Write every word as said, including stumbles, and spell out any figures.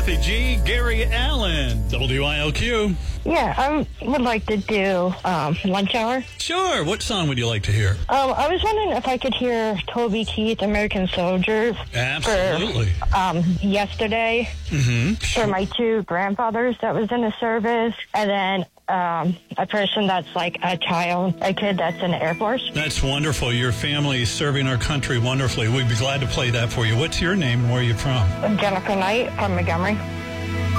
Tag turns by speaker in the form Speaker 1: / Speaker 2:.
Speaker 1: Kathy G, Gary Allen, W I L Q.
Speaker 2: Yeah, I would like to do um, Lunch Hour.
Speaker 1: Sure. What song would you like to hear?
Speaker 2: Um, I was wondering if I could hear Toby Keith, American Soldier.
Speaker 1: Absolutely.
Speaker 2: For, um, yesterday,
Speaker 1: Mm-hmm.
Speaker 2: for my two grandfathers that was in the service, and then um, a person that's like a child, a kid that's in the Air Force.
Speaker 1: That's wonderful. Your family is serving our country wonderfully. We'd be glad to play that for you. What's your name and where are you from?
Speaker 2: Jennifer Knight from Montgomery.